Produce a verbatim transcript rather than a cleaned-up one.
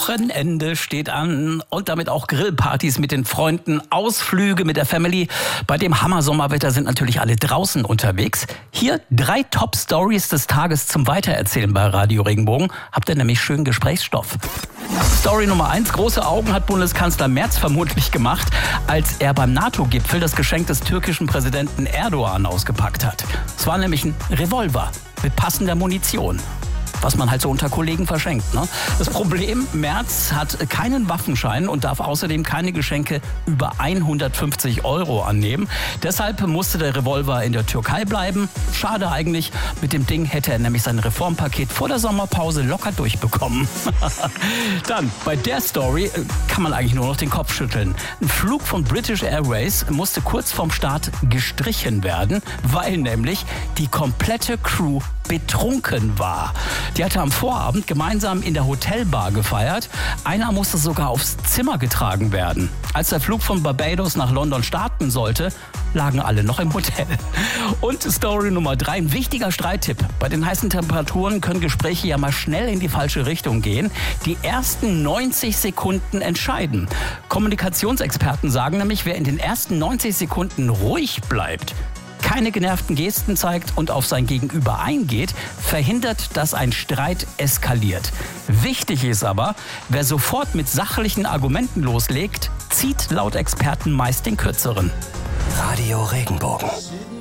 Wochenende steht an und damit auch Grillpartys mit den Freunden, Ausflüge mit der Family. Bei dem Hammer-Sommerwetter sind natürlich alle draußen unterwegs. Hier drei Top-Stories des Tages zum Weitererzählen bei Radio Regenbogen. Habt ihr nämlich schönen Gesprächsstoff. Story Nummer eins. Große Augen hat Bundeskanzler Merz vermutlich gemacht, als er beim NATO-Gipfel das Geschenk des türkischen Präsidenten Erdogan ausgepackt hat. Es war nämlich ein Revolver mit passender Munition. Was man halt so unter Kollegen verschenkt. Ne? Das Problem, Merz hat keinen Waffenschein und darf außerdem keine Geschenke über hundertfünfzig Euro annehmen. Deshalb musste der Revolver in der Türkei bleiben. Schade eigentlich. Mit dem Ding hätte er nämlich sein Reformpaket vor der Sommerpause locker durchbekommen. Dann, bei der Story kann man eigentlich nur noch den Kopf schütteln. Ein Flug von British Airways musste kurz vorm Start gestrichen werden, weil nämlich die komplette Crew betrunken war. Die hatte am Vorabend gemeinsam in der Hotelbar gefeiert. Einer musste sogar aufs Zimmer getragen werden. Als der Flug von Barbados nach London starten sollte, lagen alle noch im Hotel. Und Story Nummer drei, ein wichtiger Streittipp. Bei den heißen Temperaturen können Gespräche ja mal schnell in die falsche Richtung gehen. Die ersten neunzig Sekunden entscheiden. Kommunikationsexperten sagen nämlich, wer in den ersten neunzig Sekunden ruhig bleibt, keine genervten Gesten zeigt und auf sein Gegenüber eingeht, verhindert, dass ein Streit eskaliert. Wichtig ist aber, wer sofort mit sachlichen Argumenten loslegt, zieht laut Experten meist den kürzeren. Radio Regenbogen.